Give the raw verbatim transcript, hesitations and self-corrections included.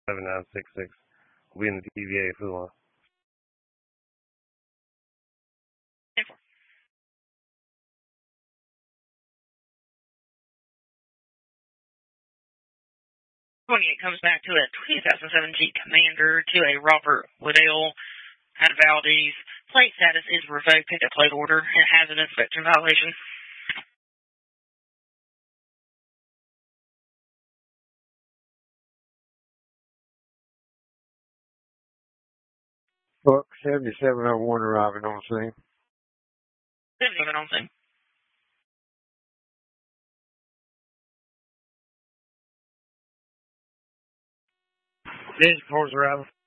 seven nine six six will be in the D V A food line. twenty-eight comes back to a two thousand seven Jeep Commander to a Robert Waddell out of Valdez. Plate status is revoked at plate order and has an inspection violation. Buck seventy-seven oh one arriving on scene. seventy-seven on scene. Ninja cars arriving.